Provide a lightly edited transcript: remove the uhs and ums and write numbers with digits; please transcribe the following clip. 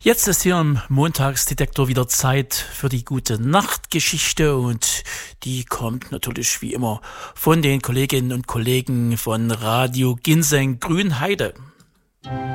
Jetzt ist hier im Montagsdetektor wieder Zeit für die gute Nachtgeschichte und die kommt natürlich wie immer von den Kolleginnen und Kollegen von Radio Ginseng Grünheide.